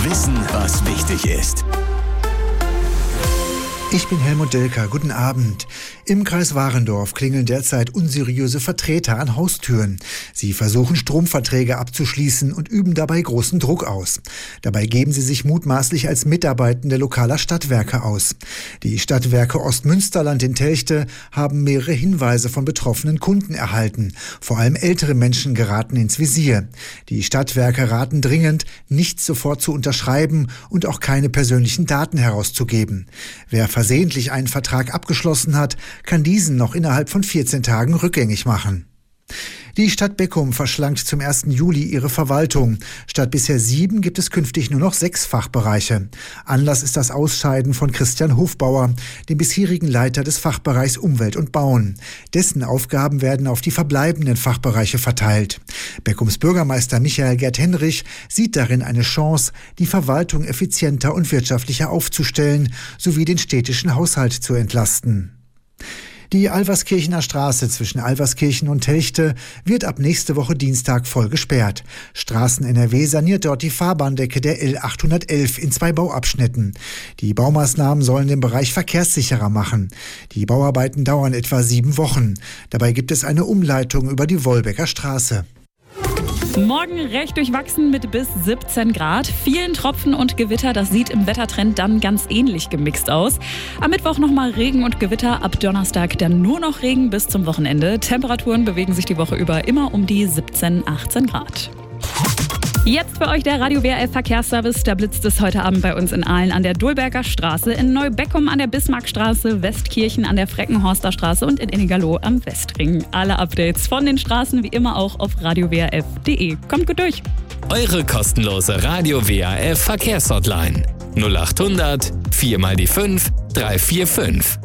Wissen, was wichtig ist. Ich bin Helmut Delker. Guten Abend. Im Kreis Warendorf klingeln derzeit unseriöse Vertreter an Haustüren. Sie versuchen, Stromverträge abzuschließen und üben dabei großen Druck aus. Dabei geben sie sich mutmaßlich als Mitarbeitende lokaler Stadtwerke aus. Die Stadtwerke Ostmünsterland in Telchte haben mehrere Hinweise von betroffenen Kunden erhalten. Vor allem ältere Menschen geraten ins Visier. Die Stadtwerke raten dringend, nichts sofort zu unterschreiben und auch keine persönlichen Daten herauszugeben. Wer versehentlich einen Vertrag abgeschlossen hat, kann diesen noch innerhalb von 14 Tagen rückgängig machen. Die Stadt Beckum verschlankt zum 1. Juli ihre Verwaltung. Statt bisher 7 gibt es künftig nur noch 6 Fachbereiche. Anlass ist das Ausscheiden von Christian Hofbauer, dem bisherigen Leiter des Fachbereichs Umwelt und Bauen. Dessen Aufgaben werden auf die verbleibenden Fachbereiche verteilt. Beckums Bürgermeister Michael Gerd-Henrich sieht darin eine Chance, die Verwaltung effizienter und wirtschaftlicher aufzustellen, sowie den städtischen Haushalt zu entlasten. Die Alverskirchener Straße zwischen Alverskirchen und Telchte wird ab nächste Woche Dienstag voll gesperrt. Straßen-NRW saniert dort die Fahrbahndecke der L811 in 2 Bauabschnitten. Die Baumaßnahmen sollen den Bereich verkehrssicherer machen. Die Bauarbeiten dauern etwa 7 Wochen. Dabei gibt es eine Umleitung über die Wolbecker Straße. Morgen recht durchwachsen mit bis 17 Grad. Vielen Tropfen und Gewitter, das sieht im Wettertrend dann ganz ähnlich gemixt aus. Am Mittwoch nochmal Regen und Gewitter, ab Donnerstag dann nur noch Regen bis zum Wochenende. Temperaturen bewegen sich die Woche über immer um die 17, 18 Grad. Jetzt für euch der Radio WRF Verkehrsservice. Da blitzt es heute Abend bei uns in Aalen an der Dulberger Straße, in Neubeckum an der Bismarckstraße, Westkirchen an der Freckenhorster Straße und in Ennigerloh am Westring. Alle Updates von den Straßen wie immer auch auf radiowrf.de. Kommt gut durch. Eure kostenlose Radio WRF Verkehrshotline 0800 4 mal die 5 345.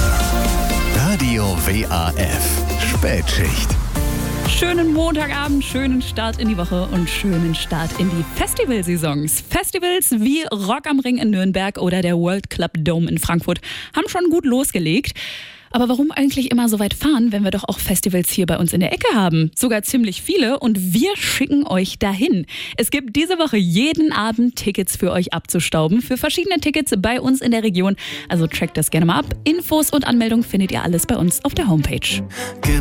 Radio WRF Spätschicht. Schönen Montagabend, schönen Start in die Woche und schönen Start in die Festivalsaisons. Festivals wie Rock am Ring in Nürnberg oder der World Club Dome in Frankfurt haben schon gut losgelegt. Aber warum eigentlich immer so weit fahren, wenn wir doch auch Festivals hier bei uns in der Ecke haben? Sogar ziemlich viele und wir schicken euch dahin. Es gibt diese Woche jeden Abend Tickets für euch abzustauben, für verschiedene Tickets bei uns in der Region. Also checkt das gerne mal ab. Infos und Anmeldungen findet ihr alles bei uns auf der Homepage.